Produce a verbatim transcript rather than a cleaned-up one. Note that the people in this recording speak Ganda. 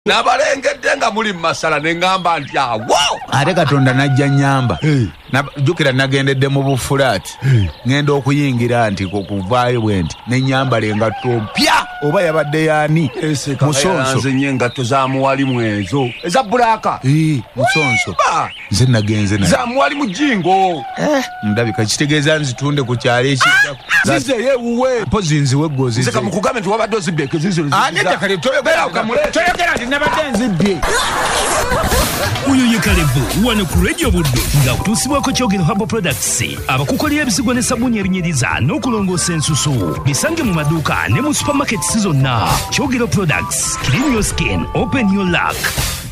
Nabalengedde nga muli masala nengamba nti awo ate Katonda najja nyamba hey. Jukira nagendedde mu bufulaati hey. Ngenda okuyingira nti kokuvaayo bwenti nenyambala engatto mpya oba yabadde yani musonso nze engatto za muwalimu ezo eza bulaka hey, musonso nze nagenze naye za muwalimu jingo eh ndabika kitegeeza nzitunde ku kyalo ekijja zize yewuwe pozi nziwe gozi nze kamukugambe nti wabadde ozibbe zizo aneta kale toyogera toyogera nti nabadde nzibbe uyu ye Kalevu wano ku Radio Buddo nga kutusibwako Kyogero Herbal Products abakukolera ebizigo ne sabuni ebinyiriza n'okulongoosa ensusu bisange mu maduuka ne mu supermarkets zonna. Kyogero Products, clean your skin, open your luck.